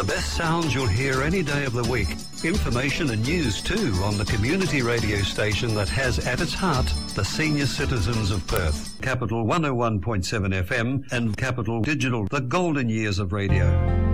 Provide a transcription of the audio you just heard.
The best sounds you'll hear any day of the week. Information and news too on the community radio station that has at its heart the senior citizens of Perth. Capital 101.7 FM and Capital Digital, the golden years of radio.